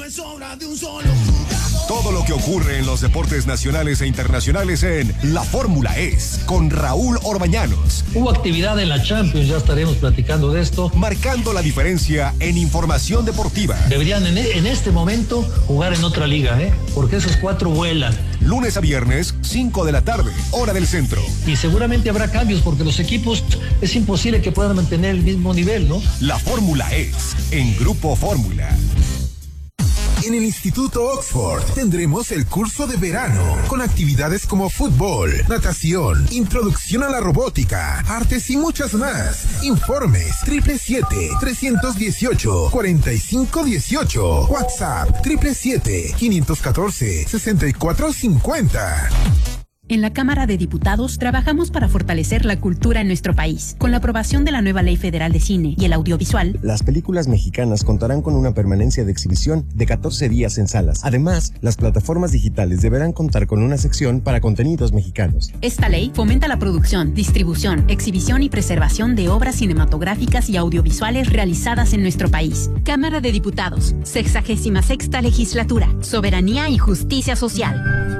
es obra de un solo jugador. Todo lo que ocurre en los deportes nacionales e internacionales en La Fórmula Es, con Raúl Orbañanos. Hubo actividad en la Champions, ya estaremos platicando de esto. Marcando la diferencia en información deportiva. Deberían en este momento jugar en otra liga, porque esos 4 vuelan. Lunes a viernes, 5 de la tarde, hora del centro. Y seguramente habrá cambios porque los equipos es imposible que puedan mantener el mismo nivel, ¿no? La Fórmula Es, en Grupo Fórmula. En el Instituto Oxford tendremos el curso de verano con actividades como fútbol, natación, introducción a la robótica, artes y muchas más. Informes 777-318-4518. WhatsApp 777-514-6450. En la Cámara de Diputados trabajamos para fortalecer la cultura en nuestro país. Con la aprobación de la nueva Ley Federal de Cine y el Audiovisual, las películas mexicanas contarán con una permanencia de exhibición de 14 días en salas. Además, las plataformas digitales deberán contar con una sección para contenidos mexicanos. Esta ley fomenta la producción, distribución, exhibición y preservación de obras cinematográficas y audiovisuales realizadas en nuestro país. Cámara de Diputados, 66ª Legislatura, Soberanía y Justicia Social.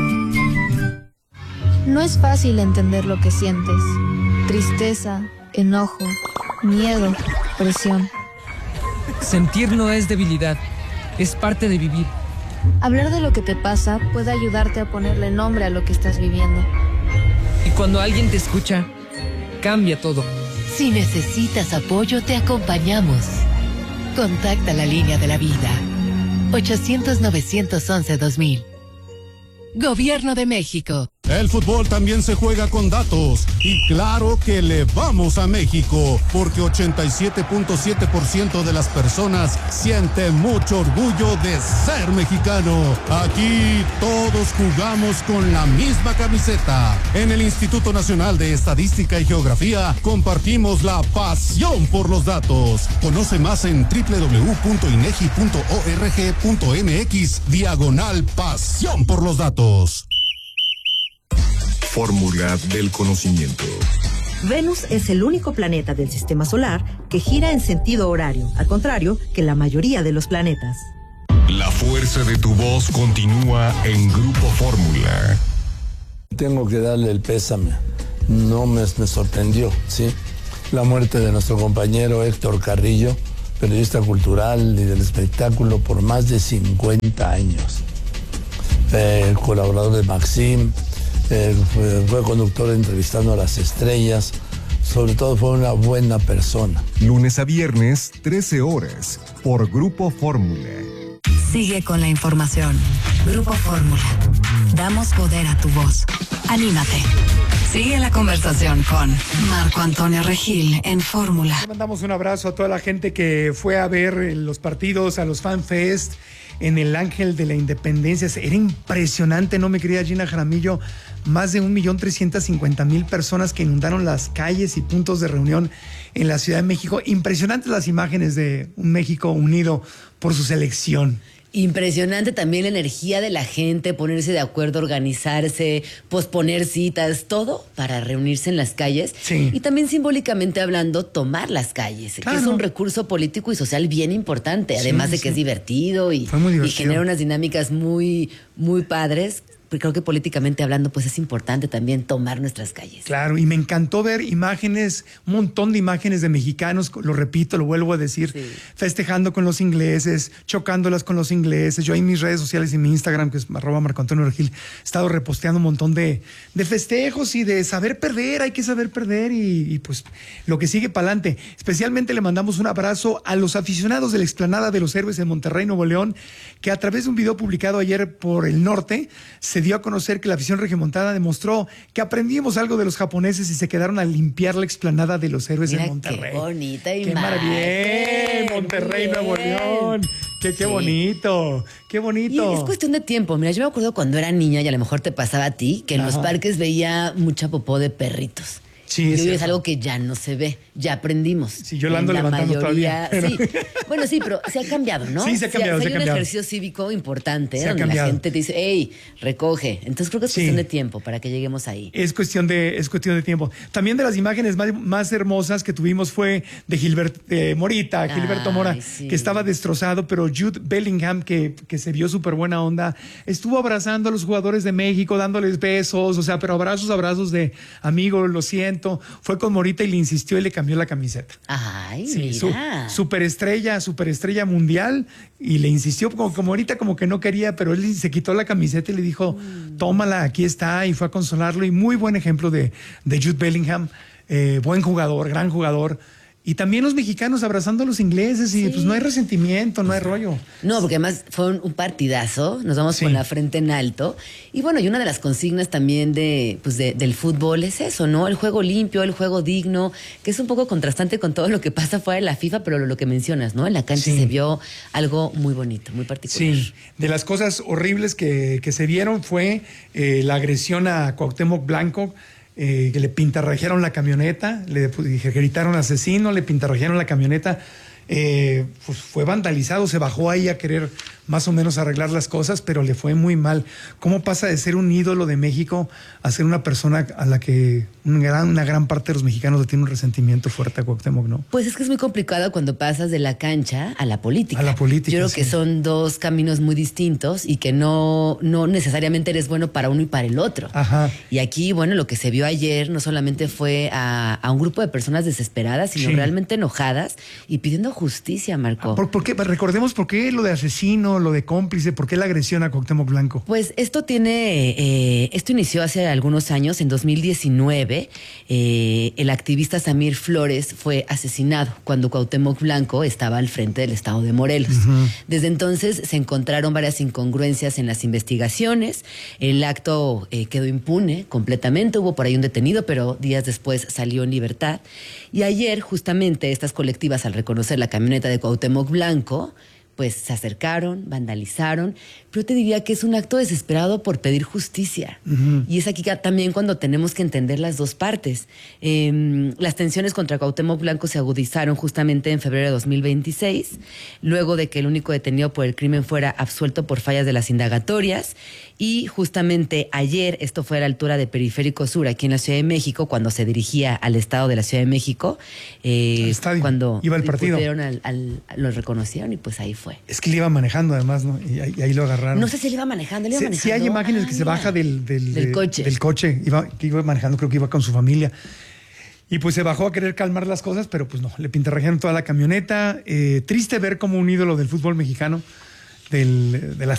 No es fácil entender lo que sientes. Tristeza, enojo, miedo, presión. Sentir no es debilidad, es parte de vivir. Hablar de lo que te pasa puede ayudarte a ponerle nombre a lo que estás viviendo. Y cuando alguien te escucha, cambia todo. Si necesitas apoyo, te acompañamos. Contacta la línea de la vida. 800-911-2000. Gobierno de México. El fútbol también se juega con datos y claro que le vamos a México porque 87.7% de las personas siente mucho orgullo de ser mexicano. Aquí todos jugamos con la misma camiseta. En el Instituto Nacional de Estadística y Geografía compartimos la pasión por los datos. Conoce más en www.inegi.org.mx/pasión por los datos. Fórmula del conocimiento. Venus es el único planeta del sistema solar que gira en sentido horario, al contrario que la mayoría de los planetas. La fuerza de tu voz continúa en Grupo Fórmula. Tengo que darle el pésame. No me sorprendió, ¿sí? La muerte de nuestro compañero Héctor Carrillo, periodista cultural y del espectáculo por más de 50 años. Colaborador de Maxim. Fue conductor entrevistando a las estrellas. Sobre todo fue una buena persona. Lunes a viernes, 13 horas, por Grupo Fórmula. Sigue con la información. Grupo Fórmula. Damos poder a tu voz. Anímate. Sigue la conversación con Marco Antonio Regil en Fórmula. Le mandamos un abrazo a toda la gente que fue a ver los partidos, a los FanFest en el Ángel de la Independencia. Era impresionante, ¿no, mi querida Gina Jaramillo? Más de 1.350.000 personas que inundaron las calles y puntos de reunión en la Ciudad de México. Impresionantes las imágenes de un México unido por su selección. Impresionante también la energía de la gente, ponerse de acuerdo, organizarse, posponer citas, todo para reunirse en las calles. Sí. Y también simbólicamente hablando, tomar las calles, claro, que es un recurso político y social bien importante, además de que es divertido y genera unas dinámicas muy, muy padres. Creo que políticamente hablando, pues es importante también tomar nuestras calles. Claro, y me encantó ver imágenes, un montón de imágenes de mexicanos, lo repito, lo vuelvo a decir, festejando con los ingleses, chocándolas con los ingleses. Yo en mis redes sociales y mi Instagram, que es @MarcoAntonioRegil, he estado reposteando un montón de festejos y de saber perder. Hay que saber perder y pues lo que sigue para adelante. Especialmente le mandamos un abrazo a los aficionados de la Explanada de los Héroes en Monterrey, Nuevo León, que a través de un video publicado ayer por El Norte, se dio a conocer que la afición regiomontana demostró que aprendimos algo de los japoneses y se quedaron a limpiar la Explanada de los Héroes en Monterrey. Qué bonita ¡Qué maravilla! Monterrey, Nuevo León. Qué bonito, qué bonito. Y es cuestión de tiempo. Mira, yo me acuerdo cuando era niña, y a lo mejor te pasaba a ti, que en los parques veía mucha popó de perritos. Sí, y hoy es algo que ya no se ve. ya aprendimos. Sí, yo la ando levantando todavía. Pero... Sí, bueno, sí, pero se ha cambiado, ¿no? Sí, se ha cambiado. Hay un ejercicio cívico importante donde cambiado. La gente te dice, hey, recoge. Entonces creo que es cuestión de tiempo para que lleguemos ahí. Es cuestión de tiempo. También de las imágenes más hermosas que tuvimos fue de Gilberto Mora, sí, que estaba destrozado, pero Jude Bellingham, que se vio súper buena onda, estuvo abrazando a los jugadores de México, dándoles besos, o sea, pero abrazos de amigo, lo siento. Fue con Morita y le insistió y le cambió la camiseta. Ay, sí, mira. Superestrella mundial, y le insistió, como Morita como que no quería, pero él se quitó la camiseta y le dijo, tómala, aquí está, y fue a consolarlo. Y muy buen ejemplo de Jude Bellingham, buen jugador, gran jugador. Y también los mexicanos abrazando a los ingleses y pues no hay resentimiento, no hay rollo. No, porque además fue un partidazo, nos vamos con la frente en alto. Y bueno, y una de las consignas también del fútbol es eso, ¿no? El juego limpio, el juego digno, que es un poco contrastante con todo lo que pasa fuera de la FIFA, pero lo que mencionas, ¿no? En la cancha se vio algo muy bonito, muy particular. Sí, de las cosas horribles que se vieron fue la agresión a Cuauhtémoc Blanco, que le pintarrajearon la camioneta, le gritaron asesino, le pintarrajearon la camioneta, pues fue vandalizado, se bajó ahí a querer más o menos arreglar las cosas, pero le fue muy mal. ¿Cómo pasa de ser un ídolo de México a ser una persona a la que una gran parte de los mexicanos le tiene un resentimiento fuerte a Cuauhtémoc, ¿no? Pues es que es muy complicado cuando pasas de la cancha a la política. A la política, yo creo que son dos caminos muy distintos y que no necesariamente eres bueno para uno y para el otro. Ajá. Y aquí, bueno, lo que se vio ayer no solamente fue a un grupo de personas desesperadas, sino realmente enojadas y pidiendo justicia, Marco. ¿Por qué? Recordemos por qué lo de asesino, lo de cómplice, ¿por qué la agresión a Cuauhtémoc Blanco? Pues esto inició hace algunos años, en 2019. El activista Samir Flores fue asesinado cuando Cuauhtémoc Blanco estaba al frente del estado de Morelos. Desde entonces se encontraron varias incongruencias en las investigaciones. El acto quedó impune completamente. Hubo por ahí un detenido, pero días después salió en libertad. Y ayer, justamente, estas colectivas, al reconocer la camioneta de Cuauhtémoc Blanco, pues se acercaron, vandalizaron, pero te diría que es un acto desesperado por pedir justicia. Y es aquí también cuando tenemos que entender las dos partes. Las tensiones contra Cuauhtémoc Blanco se agudizaron justamente en febrero de 2026, luego de que el único detenido por el crimen fuera absuelto por fallas de las indagatorias. Y justamente ayer, esto fue a la altura de Periférico Sur, aquí en la Ciudad de México, cuando se dirigía al estado de la Ciudad de México, cuando iba al partido, lo reconocieron y pues ahí fue. Es que le iba manejando además, ¿no? Y ahí lo agarraron. No sé si le iba manejando, Sí, hay imágenes que se baja del coche, que iba manejando, creo que iba con su familia. Y pues se bajó a querer calmar las cosas, pero pues no, le pintarrajearon toda la camioneta. Triste ver como un ídolo del fútbol mexicano, de la